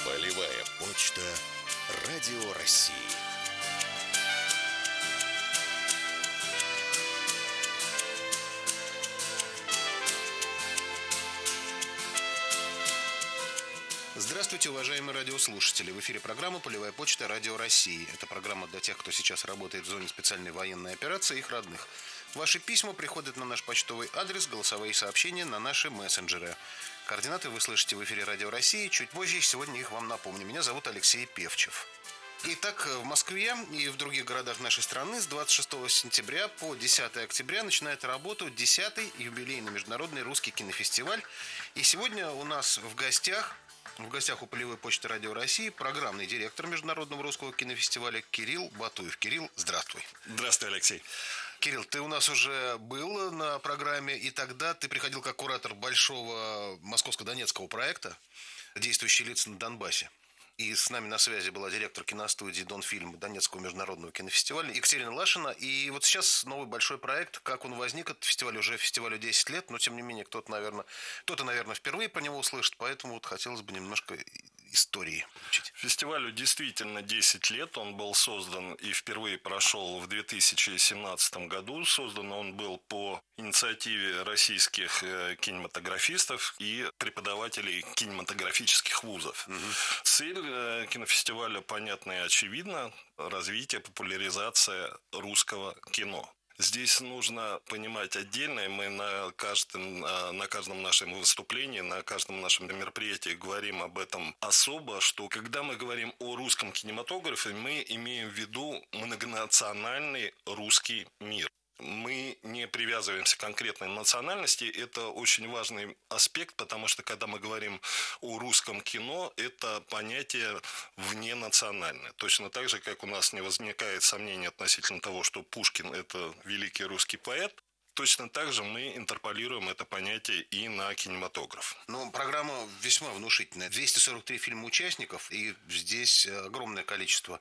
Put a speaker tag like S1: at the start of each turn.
S1: Полевая почта Радио России. Здравствуйте, уважаемые радиослушатели. В эфире программа «Полевая почта Радио России». Это программа для тех, кто сейчас работает в зоне специальной военной операции и их родных. Ваши письма приходят на наш почтовый адрес, голосовые сообщения на наши мессенджеры. Координаты вы слышите в эфире Радио России. Чуть позже, сегодня их вам напомню. Меня зовут Алексей Певчев. Итак, в Москве и в других городах нашей страны с 26 сентября по 10 октября начинает работу 10-й юбилейный международный русский кинофестиваль. И сегодня у нас в гостях у Полевой почты Радио России программный директор Международного русского кинофестиваля Кирилл Батуев. Кирилл, здравствуй.
S2: Здравствуй, Алексей.
S1: Кирилл, ты у нас уже был на программе, и тогда ты приходил как куратор большого московско-донецкого проекта «Действующие лица на Донбассе». И с нами на связи была директор киностудии «Донфильм» Донецкого международного кинофестиваля Екатерина Лашина. И вот сейчас новый большой проект. Как он возник, этот фестиваль уже фестивалю 10 лет, но тем не менее кто-то, наверное, впервые про него услышит, поэтому вот хотелось бы немножко истории получить.
S2: Фестивалю действительно 10 лет. Он был создан и впервые прошел в 2017 году. Создан он был по инициативе российских кинематографистов и преподавателей кинематографических вузов. Цель кинофестиваля понятна и очевидна – развитие, популяризация русского кино. Здесь нужно понимать отдельно, и мы на каждом нашем выступлении, на каждом нашем мероприятии говорим об этом особо, что когда мы говорим о русском кинематографе, мы имеем в виду многонациональный русский мир. Мы не привязываемся к конкретной национальности. Это очень важный аспект, потому что когда мы говорим о русском кино, это понятие вненациональное. Точно так же, как у нас не возникает сомнений относительно того, что Пушкин – это великий русский поэт, точно так же мы интерполируем это понятие и на кинематограф.
S1: Ну, программа весьма внушительная. 243 фильма участников, и здесь огромное количество